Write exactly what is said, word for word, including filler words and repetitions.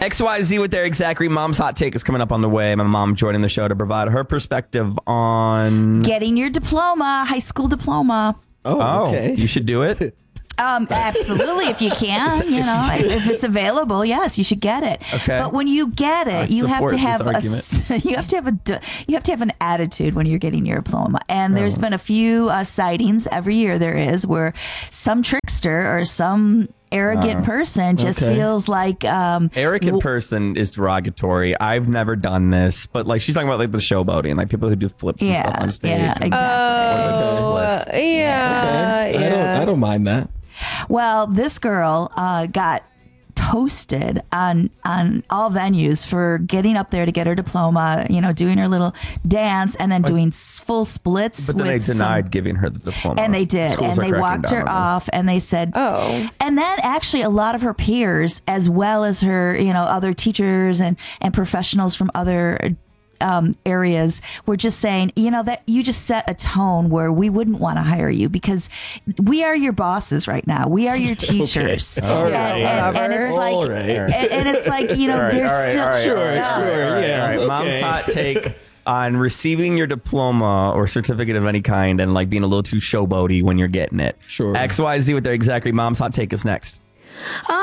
X Y Z with their exactly. Mom's hot take is coming up on the way. My mom joining the show to provide her perspective on getting your diploma, high school diploma. Oh, oh okay. You should do it. Um, absolutely, if you can, you know, if it's available, yes, you should get it. Okay. But when you get it, I you have to support have this a you have to have a you have to have an attitude when you're getting your diploma. And there's been a few uh, sightings every year. There is where some trickster or some arrogant person just okay. feels like um, Arrogant person is derogatory. I've never done this, but like she's talking about like the showboating, like people who do flips and stuff yeah, on stage. yeah, and- exactly. Or like Uh, splits. yeah, Okay. yeah. I don't. I don't mind that. Well, this girl uh, got toasted on on all venues for getting up there to get her diploma, you know, doing her little dance and then doing s- full splits. But then they with some- denied giving her the diploma. And they did. Schools and are they cracking walked down her on this. off and they said, Oh. And then actually a lot of her peers, as well as her, you know, other teachers and, and professionals from other um, areas were just saying, you know, that you just set a tone where we wouldn't want to hire you because we are your bosses right now. We are your teachers. All and, right. and, and it's like, All right. and, and it's like, you know, All right, they're all right, still, all right, Sure, all right, sure, all right, yeah, all right. Mom's okay. hot take on receiving your diploma or certificate of any kind and like being a little too showboaty when you're getting it. Sure. X Y Z with their exactly. Mom's hot take is next. I